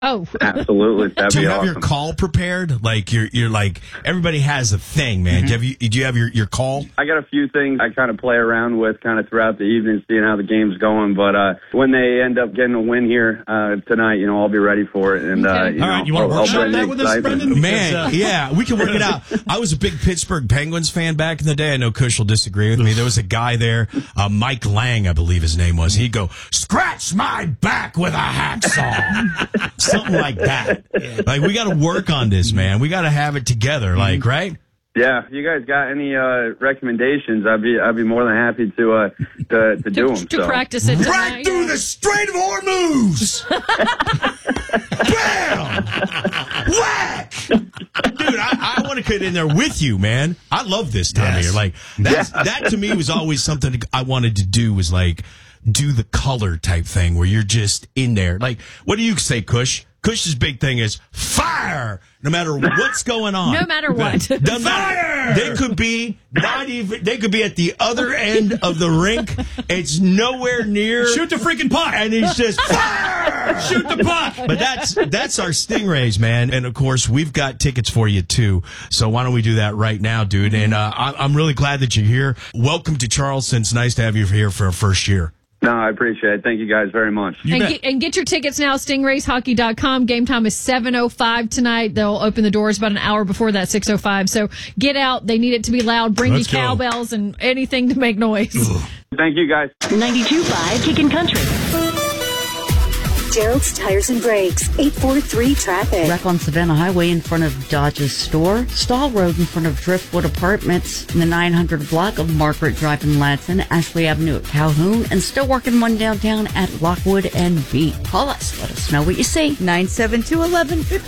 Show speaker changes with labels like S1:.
S1: Oh,
S2: Absolutely. That'd
S3: Do
S2: be
S3: you have
S2: awesome.
S3: your call prepared? Like you're like everybody has a thing, man. Do you have your call?
S2: I got a few things I kind of play around with kind of throughout the evening, seeing how the game's going. But when they end up getting a win here tonight, I'll be ready for it. And
S1: Okay.
S4: All right, you want to workshop that with us, Brendan?
S3: Man, yeah, we can work it out. I was a big Pittsburgh Penguins fan back in the day. I know Kush will disagree with me. There was a guy there, Mike Lang, I believe his name was. He'd go, "Scratch my back with a hacksaw." Something like that. Like, we got to work on this, man. We got to have it together, like, right?
S2: Yeah, if you guys got any recommendations, I'd be more than happy to do them.
S1: to practice it tonight.
S3: Right through the Strait of Hormuz. Bam! Whack! Dude, I want to get in there with you, man. I love this time of year. Like, that to me was always something I wanted to do, was like do the color type thing where you're just in there. Like, what do you say, Kush? Kush's big thing is fire, no matter what's going on.
S1: No matter what.
S3: Doesn't matter. They could be they could be at the other end of the rink. It's nowhere near.
S4: Shoot the freaking puck.
S3: And he's just fire!
S4: Shoot the puck.
S3: But that's our Stingrays, man. And of course, we've got tickets for you too. So why don't we do that right now, dude? And I'm really glad that you're here. Welcome to Charleston. It's nice to have you here for our first year.
S2: No, I appreciate it. Thank you guys very much.
S1: And get your tickets now, stingrayshockey.com. Game time is 7:05 tonight. They'll open the doors about an hour before that, 6:05. So get out. They need it to be loud. Bring
S3: Let's
S1: you
S3: go.
S1: cowbells and anything to make noise.
S2: Thank you guys.
S5: 92.5 Kickin' Country.
S6: Gerald's Tires and Brakes, 843 traffic.
S7: Wreck on Savannah Highway in front of Dodge's store. Stall Road in front of Driftwood Apartments. In the 900 block of Margaret Drive in Ladson. Ashley Avenue at Calhoun. And still working one downtown at Lockwood and Beat. Call us. Let us know what you see.
S8: 972-1150.